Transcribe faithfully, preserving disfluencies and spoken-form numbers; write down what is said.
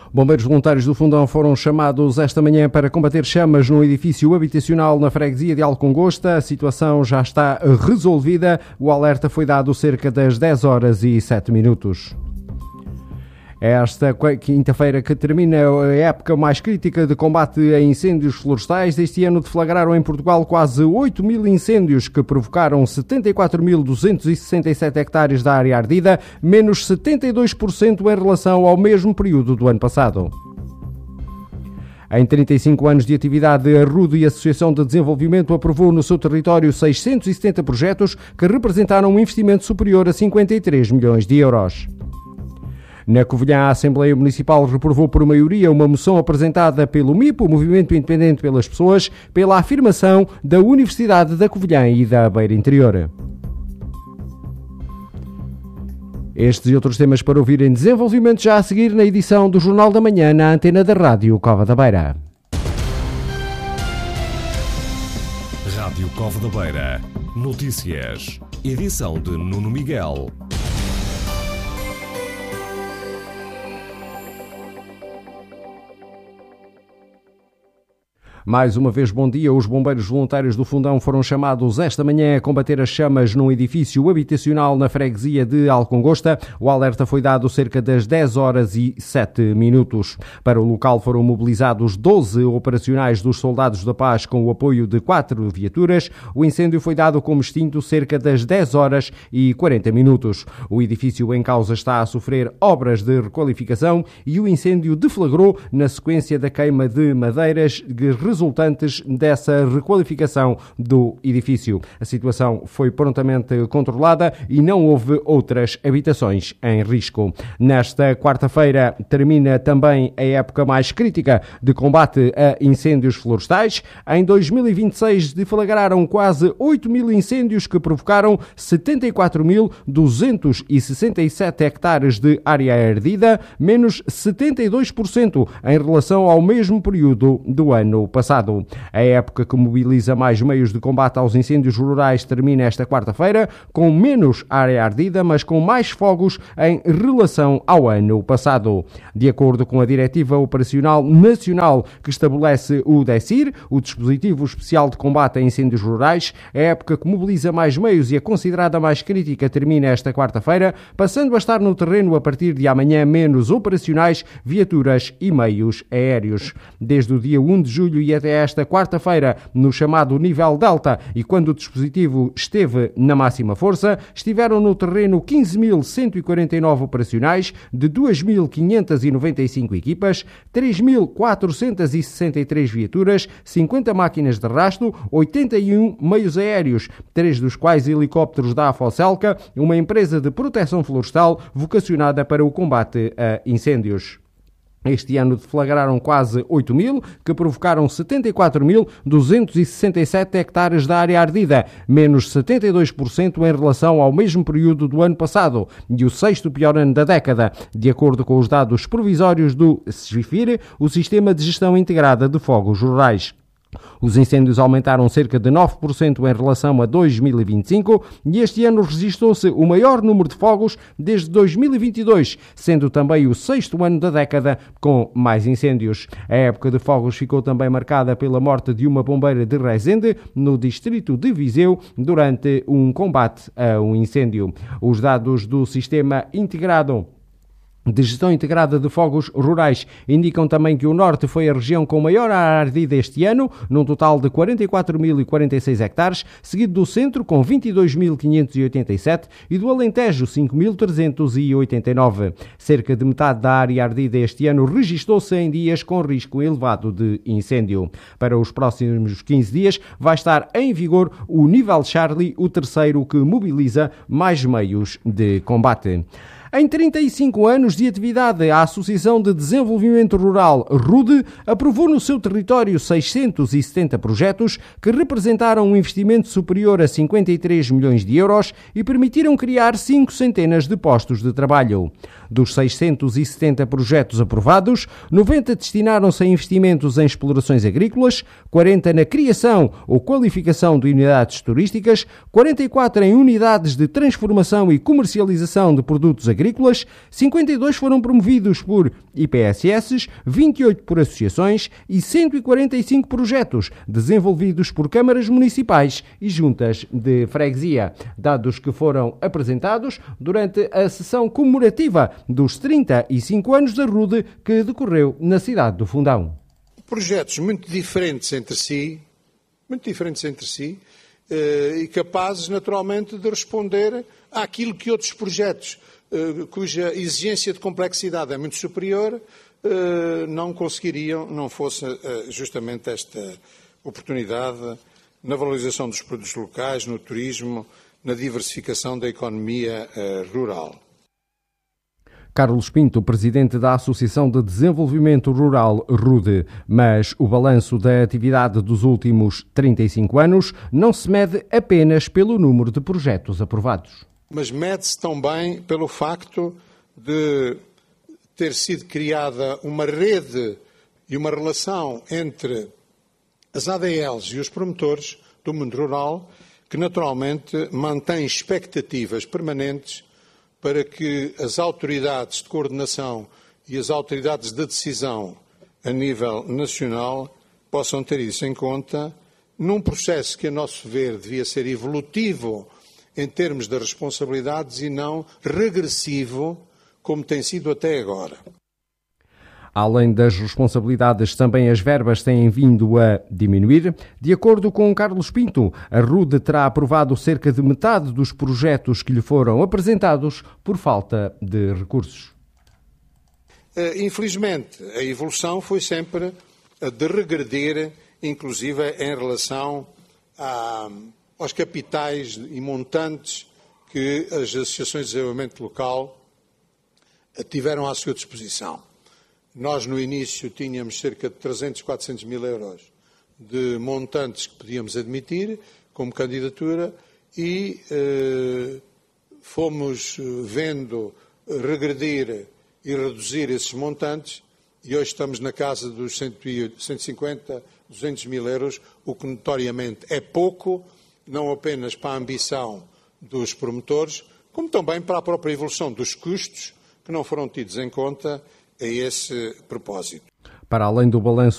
Bombeiros voluntários do Fundão foram chamados esta manhã para combater chamas num edifício habitacional na freguesia de Alcongosta. A situação já está resolvida. O alerta foi dado cerca das dez horas e sete minutos. É esta quinta-feira que termina a época mais crítica de combate a incêndios florestais. Este ano deflagraram em Portugal quase oito mil incêndios que provocaram setenta e quatro mil duzentos e sessenta e sete hectares da área ardida, menos setenta e dois por cento em relação ao mesmo período do ano passado. Em trinta e cinco anos de atividade, a RUDE e a Associação de Desenvolvimento aprovou no seu território seiscentos e setenta projetos que representaram um investimento superior a cinquenta e três milhões de euros. Na Covilhã, a Assembleia Municipal reprovou por maioria uma moção apresentada pelo M I P, o Movimento Independente pelas Pessoas, pela afirmação da Universidade da Covilhã e da Beira Interior. Estes e outros temas para ouvir em desenvolvimento já a seguir na edição do Jornal da Manhã na antena da Rádio Cova da Beira. Rádio Cova da Beira. Notícias. Edição de Nuno Miguel. Mais uma vez, bom dia. Os bombeiros voluntários do Fundão foram chamados esta manhã a combater as chamas num edifício habitacional na freguesia de Alcongosta. O alerta foi dado cerca das dez horas e sete minutos. Para o local foram mobilizados doze operacionais dos Soldados da Paz com o apoio de quatro viaturas. O incêndio foi dado como extinto cerca das dez horas e quarenta minutos. O edifício em causa está a sofrer obras de requalificação e o incêndio deflagrou na sequência da queima de madeiras que resultantes dessa requalificação do edifício. A situação foi prontamente controlada e não houve outras habitações em risco. Nesta quarta-feira termina também a época mais crítica de combate a incêndios florestais. Em dois mil e vinte e seis deflagraram quase oito mil incêndios que provocaram setenta e quatro mil duzentos e sessenta e sete hectares de área ardida, menos setenta e dois por cento em relação ao mesmo período do ano passado. A época que mobiliza mais meios de combate aos incêndios rurais termina esta quarta-feira, com menos área ardida, mas com mais fogos em relação ao ano passado. De acordo com a Diretiva Operacional Nacional que estabelece o DECIR, o Dispositivo Especial de Combate a Incêndios Rurais, a época que mobiliza mais meios e é considerada mais crítica termina esta quarta-feira, passando a estar no terreno a partir de amanhã menos operacionais, viaturas e meios aéreos. Desde o dia primeiro de julho e até esta quarta-feira, no chamado nível Delta, e quando o dispositivo esteve na máxima força, estiveram no terreno quinze mil cento e quarenta e nove operacionais de duas mil quinhentas e noventa e cinco equipas, três mil quatrocentas e sessenta e três viaturas, cinquenta máquinas de rasto, oitenta e um meios aéreos, três dos quais helicópteros da Afocelca, uma empresa de proteção florestal vocacionada para o combate a incêndios. Este ano deflagraram quase oito mil, que provocaram setenta e quatro mil duzentos e sessenta e sete hectares da área ardida, menos setenta e dois por cento em relação ao mesmo período do ano passado, e o sexto pior ano da década, de acordo com os dados provisórios do SGIFIR, o Sistema de Gestão Integrada de Fogos Rurais. Os incêndios aumentaram cerca de nove por cento em relação a dois mil e vinte e cinco e este ano registrou-se o maior número de fogos desde dois mil e vinte e dois, sendo também o sexto ano da década com mais incêndios. A época de fogos ficou também marcada pela morte de uma bombeira de Rezende, no distrito de Viseu, durante um combate a um incêndio. Os dados do Sistema Integrado de Gestão Integrada de Fogos Rurais indicam também que o Norte foi a região com maior área ardida este ano, num total de quarenta e quatro mil e quarenta e seis hectares, seguido do Centro com vinte e dois mil quinhentos e oitenta e sete e do Alentejo cinco mil trezentos e oitenta e nove. Cerca de metade da área ardida este ano registou-se em dias com risco elevado de incêndio. Para os próximos quinze dias vai estar em vigor o nível Charlie, o terceiro que mobiliza mais meios de combate. Em trinta e cinco anos de atividade, a Associação de Desenvolvimento Rural, RUDE, aprovou no seu território seiscentos e setenta projetos que representaram um investimento superior a cinquenta e três milhões de euros e permitiram criar cinco centenas de postos de trabalho. Dos seiscentos e setenta projetos aprovados, noventa destinaram-se a investimentos em explorações agrícolas, quarenta na criação ou qualificação de unidades turísticas, quarenta e quatro em unidades de transformação e comercialização de produtos agrícolas, agrícolas, cinquenta e dois foram promovidos por I P S S, vinte e oito por associações e cento e quarenta e cinco projetos desenvolvidos por câmaras municipais e juntas de freguesia. Dados que foram apresentados durante a sessão comemorativa dos trinta e cinco anos da RUDE que decorreu na cidade do Fundão. Projetos muito diferentes entre si, muito diferentes entre si, eh, e capazes naturalmente de responder àquilo que outros projetos, eh, cuja exigência de complexidade é muito superior, eh, não conseguiriam, não fosse eh, justamente esta oportunidade na valorização dos produtos locais, no turismo, na diversificação da economia eh, rural. Carlos Pinto, presidente da Associação de Desenvolvimento Rural RUDE, mas o balanço da atividade dos últimos trinta e cinco anos não se mede apenas pelo número de projetos aprovados. Mas mede-se também pelo facto de ter sido criada uma rede e uma relação entre as A D Ls e os promotores do mundo rural, que naturalmente mantém expectativas permanentes para que as autoridades de coordenação e as autoridades de decisão a nível nacional possam ter isso em conta num processo que, a nosso ver, devia ser evolutivo em termos de responsabilidades e não regressivo, como tem sido até agora. Além das responsabilidades, também as verbas têm vindo a diminuir. De acordo com Carlos Pinto, a RUDE terá aprovado cerca de metade dos projetos que lhe foram apresentados por falta de recursos. Infelizmente, a evolução foi sempre a de regredir, inclusive em relação a, aos capitais e montantes que as associações de desenvolvimento local tiveram à sua disposição. Nós, no início, tínhamos cerca de trezentos, quatrocentos mil euros de montantes que podíamos admitir como candidatura e eh, fomos vendo regredir e reduzir esses montantes e hoje estamos na casa dos cento e cinquenta, duzentos mil euros, o que notoriamente é pouco, não apenas para a ambição dos promotores, como também para a própria evolução dos custos que não foram tidos em conta a esse propósito. Para além do balanço